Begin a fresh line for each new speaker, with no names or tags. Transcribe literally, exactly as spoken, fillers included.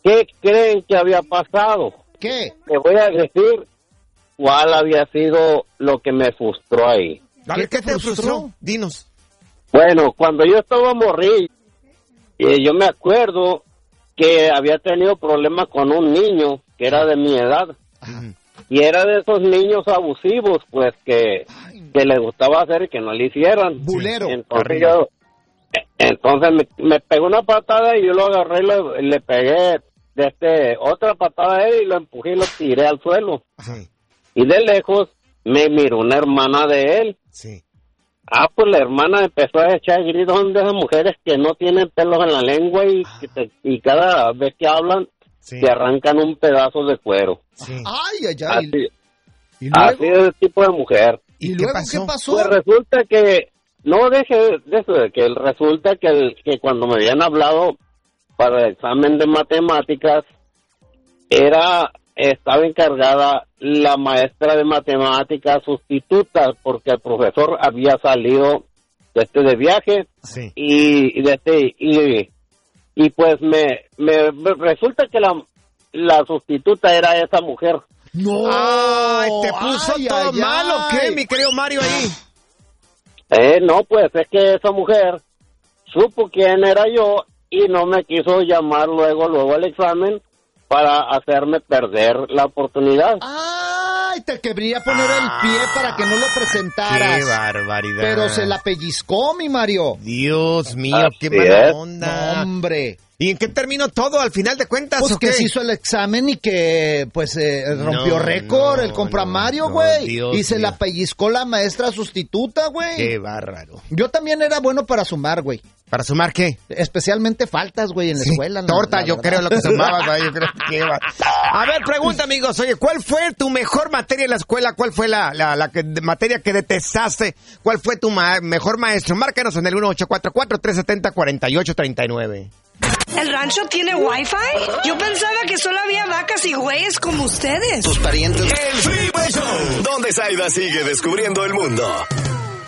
¿Qué creen que había pasado?
¿Qué?
Te voy a decir cuál había sido lo que me frustró ahí.
A ver, ¿qué te frustró? Dinos.
Bueno, cuando yo estaba morrillo, eh, yo me acuerdo que había tenido problemas con un niño que era de mi edad. Ajá. Y era de esos niños abusivos, pues, que, que le gustaba hacer y que no le hicieran.
Bulero.
Entonces, yo, entonces me, me pegó una patada y yo lo agarré y le, le pegué de este, otra patada a él y lo empujé y lo tiré al suelo.
Sí.
Y de lejos me miró una hermana de él.
Sí.
Ah, pues la hermana empezó a echar gritos de esas mujeres que no tienen pelos en la lengua y, que te, y cada vez que hablan sí. te arrancan un pedazo de cuero.
Sí. Ay, ay, ay.
Así,
¿Y luego?
Así es el tipo de mujer.
¿Y, ¿Y luego qué pasó? ¿Qué pasó?
Pues resulta que, no deje de eso, de que resulta que, el, que cuando me habían hablado para el examen de matemáticas, era, estaba encargada la maestra de matemáticas sustituta, porque el profesor había salido de este de viaje,
sí.
y, y de este, y, y pues me, me, me resulta que la, la sustituta era esa mujer.
No,
ay, te puso
ay,
todo
ay,
mal, ¿o qué,
ay.
mi querido Mario ahí?
Eh, no, pues es que esa mujer supo quién era yo y no me quiso llamar luego, luego al examen para hacerme perder la oportunidad.
Ay, te quería poner el pie para que no lo presentaras.
Qué barbaridad.
Pero se la pellizcó, mi Mario.
Dios mío,
Así
qué mala
es.
onda.
No, hombre.
¿Y en qué terminó todo al final de cuentas?
Pues
¿o
que
qué?
se hizo el examen y que pues eh, rompió
No,
récord,
no,
el compramario,
no,
güey.
no,
y se
mío.
la pellizcó la maestra sustituta, güey.
Qué bárbaro.
Yo también era bueno para sumar, güey.
¿Para sumar qué?
Especialmente faltas, güey, en la
Sí,
escuela. ¿no?
torta,
La
yo
verdad.
creo lo que sumabas, güey, yo creo que va. A ver, pregunta, amigos, oye, ¿cuál fue tu mejor materia en la escuela? ¿Cuál fue la, la, la que, de materia que detestaste? ¿Cuál fue tu ma- mejor maestro? Márcanos en el uno ocho cuatro cuatro, tres siete cero, cuatro ocho tres nueve.
¿El rancho tiene wifi? Yo pensaba que solo había vacas y güeyes como ustedes.
Tus parientes. El Freeway Show, donde Zaida sigue descubriendo el mundo.